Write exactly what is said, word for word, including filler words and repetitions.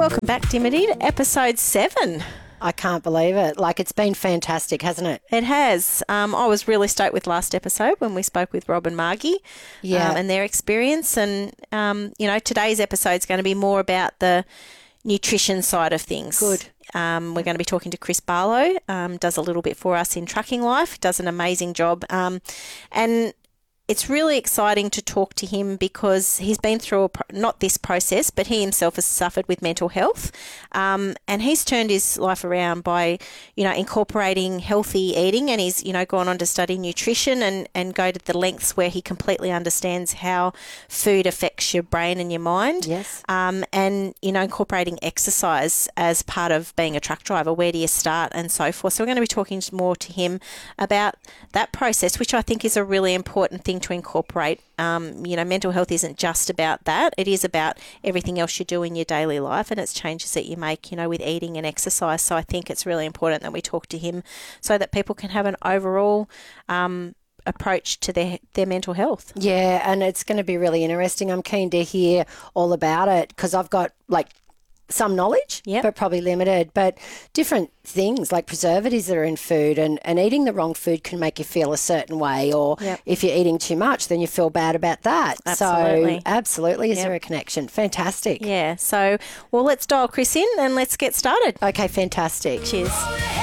Welcome back, Dimity, to episode seven. I can't believe it. Like, it's been fantastic, hasn't it? It has. Um, I was really stoked with last episode when we spoke with Rob and Margie Yeah. um, and their experience. And, um, you know, today's episode is going to be more about the nutrition side of things. Good. Um, we're going to be talking to Chris Barlow, um, does a little bit for us in Trucking Life, does an amazing job. Um, and it's really exciting to talk to him because he's been through, a pro- not this process, but he himself has suffered with mental health. Um, and he's turned his life around by, you know, incorporating healthy eating, and he's, you know, gone on to study nutrition and, and go to the lengths where he completely understands how food affects your brain and your mind. Yes. Um, and, you know, incorporating exercise as part of being a truck driver. Where do you start and so forth. So we're going to be talking more to him about that process, which I think is a really important thing to incorporate. Um, you know, mental health isn't just about that. It is about everything else you do in your daily life, and it's changes that you make, you know, with eating and exercise. So I think it's really important that we talk to him so that people can have an overall um, approach to their their mental health. Yeah, and it's going to be really interesting. I'm keen to hear all about it because I've got, like, some knowledge, Yep. but probably limited. But different things like preservatives that are in food, and, and eating the wrong food can make you feel a certain way, or Yep. if you're eating too much, then you feel bad about that. Absolutely. So absolutely, is Yep. there a connection? Fantastic. Yeah. So, well, let's dial Chris in and let's get started. Okay, fantastic. Cheers.